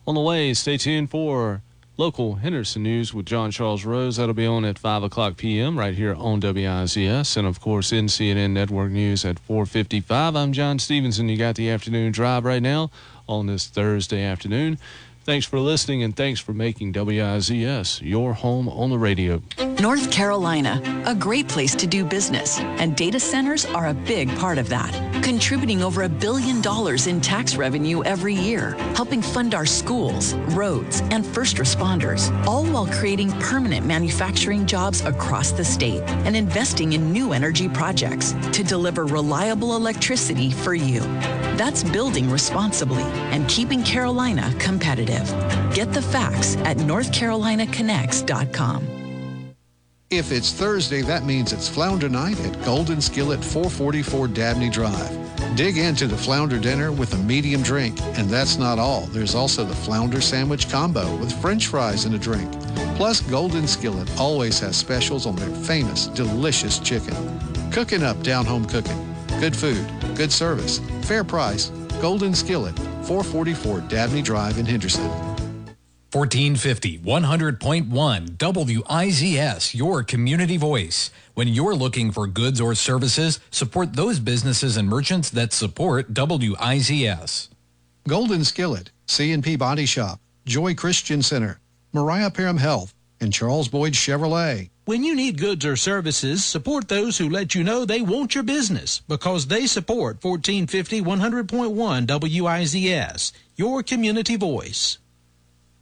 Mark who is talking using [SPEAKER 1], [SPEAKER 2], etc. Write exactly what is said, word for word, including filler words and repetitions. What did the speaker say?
[SPEAKER 1] On the way, stay tuned for local Henderson news with John Charles Rose. That'll be on at five o'clock p.m. right here on W I Z S. And, of course, N C N N Network News at four fifty-five. I'm John Stevenson. You got the afternoon drive right now on this Thursday afternoon. Thanks for listening, and thanks for making W I Z S your home on the radio.
[SPEAKER 2] North Carolina, a great place to do business, and data centers are a big part of that, contributing over a billion dollars in tax revenue every year, helping fund our schools, roads, and first responders, all while creating permanent manufacturing jobs across the state and investing in new energy projects to deliver reliable electricity for you. That's building responsibly and keeping Carolina competitive. Get the facts at north carolina connects dot com.
[SPEAKER 3] If it's Thursday, that means it's Flounder Night at Golden Skillet, four forty-four Dabney Drive. Dig into the Flounder dinner with a medium drink. And that's not all. There's also the Flounder Sandwich Combo with French fries and a drink. Plus, Golden Skillet always has specials on their famous, delicious chicken. Cooking up down-home cooking. Good food, good service, fair price. Golden Skillet, four forty-four Dabney Drive in Henderson.
[SPEAKER 4] fourteen fifty, one hundred point one W I Z S, your community voice. When you're looking for goods or services, support those businesses and merchants that support W I Z S.
[SPEAKER 3] Golden Skillet, C and P Body Shop, Joy Christian Center, Mariah Parham Health, and Charles Boyd Chevrolet.
[SPEAKER 5] When you need goods or services, support those who let you know they want your business, because they support fourteen fifty, one hundred point one W I Z S, your community voice.